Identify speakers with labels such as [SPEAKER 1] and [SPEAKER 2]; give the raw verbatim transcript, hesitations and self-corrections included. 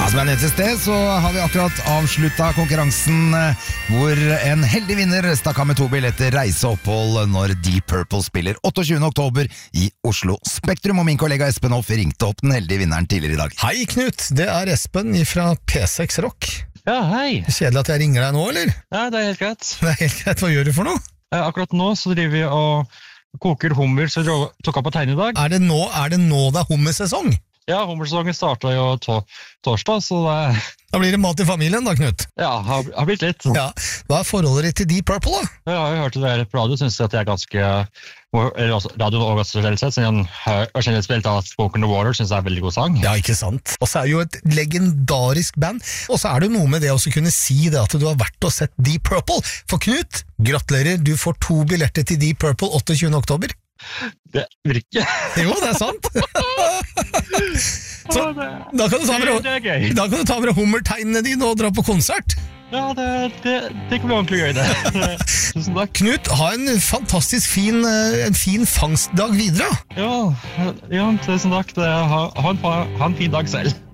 [SPEAKER 1] som jeg nevnte i sted, så har vi akkurat avsluttet konkurransen hvor en heldig vinner stakk av med to billetter reiseopphold når Deep Purple spiller åtteogtyvende oktober i Oslo Spektrum, og min kollega Espen Hoff ringte opp den heldige vinneren tidligere i dag.
[SPEAKER 2] Hei Knut, det er Espen fra P seks Rock.
[SPEAKER 3] Ja, hei.
[SPEAKER 2] Kjedelig at jeg ringer deg nå, eller?
[SPEAKER 3] Ja, det er helt greit.
[SPEAKER 2] Det er helt greit, hva gjør du for noe?
[SPEAKER 3] Eh, akkurat nå så driver vi og koker hummer, så jeg tok opp på tegn i dag.
[SPEAKER 2] Er det nå, er det, nå det er hummersesong?
[SPEAKER 3] Ja, hummersesongen startet jo to torsdag, så det...
[SPEAKER 2] Da blir det mat i familien da, Knut?
[SPEAKER 3] Ja, har, har blitt litt.
[SPEAKER 2] Ja, hva er forholdet ditt til Deep Purple da?
[SPEAKER 3] Jeg har jo hørt det på radio, synes jeg at jeg er ganske... Radio og også generelt sett, siden jeg har generelt spilt av Spoken the Water, synes jeg er veldig god sang.
[SPEAKER 2] Ja, ikke sant? Og så er det jo et legendarisk band, og så er det noe med det å kunne si det at du har vært og sett Deep Purple. For Knut, gratulerer, du får to billetter til Deep Purple åtteogtyvende oktober.
[SPEAKER 3] Det virker.
[SPEAKER 2] Jo, det er sant. Så, da kan du ta med,
[SPEAKER 3] det er gøy.
[SPEAKER 2] Da kan du ta med hummertegnene dine og dra på konsert.
[SPEAKER 3] Ja, det, det, det kan bli ordentlig gøy det. Tusen takk.
[SPEAKER 2] Knut, ha en fantastisk fin, en fin fangstdag videre.
[SPEAKER 3] Ja, ja tusen takk. Det, ha, ha, en, ha en fin dag selv.